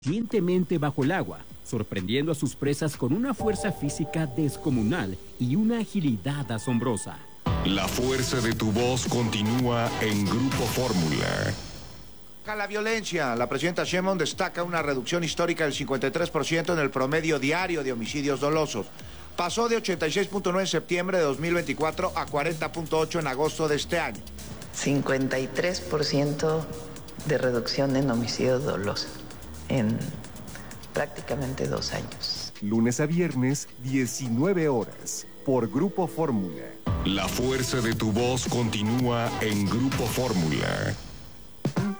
Conscientemente bajo el agua, sorprendiendo a sus presas con una fuerza física descomunal y una agilidad asombrosa. La fuerza de tu voz continúa en Grupo Fórmula. La violencia. La presidenta Sheinbaum destaca una reducción histórica del 53% en el promedio diario de homicidios dolosos. Pasó de 86.9 en septiembre de 2024 a 40.8 en agosto de este año. 53% de reducción en homicidios dolosos en prácticamente 2 años. Lunes a viernes, 19 horas, por Grupo Fórmula. La fuerza de tu voz continúa en Grupo Fórmula.